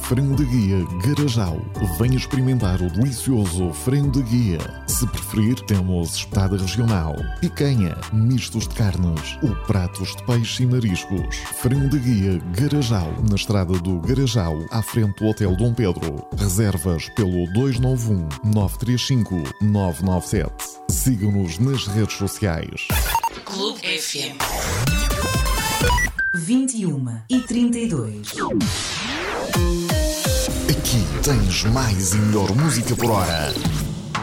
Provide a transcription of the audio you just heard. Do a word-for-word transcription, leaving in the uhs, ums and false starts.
Frango da Guia Garajal. Venha experimentar o delicioso frango da guia. Se preferir, temos espetada regional, picanha, mistos de carnes ou pratos de peixe e mariscos. Frango da Guia Garajal, na estrada do Garajal, à frente do Hotel Dom Pedro. Reservas pelo dois nove um, nove três cinco, nove nove sete. Sigam-nos nas redes sociais. Clube F M. vinte e uma e trinta e dois. Aqui tens mais e melhor música por hora.